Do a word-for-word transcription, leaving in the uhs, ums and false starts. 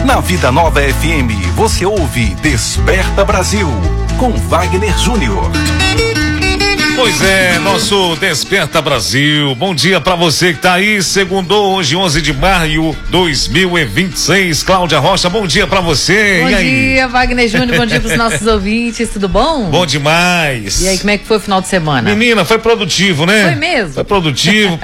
Na Vida Nova F M, você ouve Desperta Brasil, com Wagner Júnior. Pois é, nosso Desperta Brasil. Bom dia pra você que tá aí. Segundou hoje, onze de maio de dois mil e vinte e seis. Cláudia Rocha, bom dia pra você. Bom e aí? dia, Wagner Júnior. Bom dia pros nossos ouvintes. Tudo bom? Bom demais. E aí, como é que foi o final de semana? Menina, foi produtivo, né? Foi mesmo? Foi produtivo.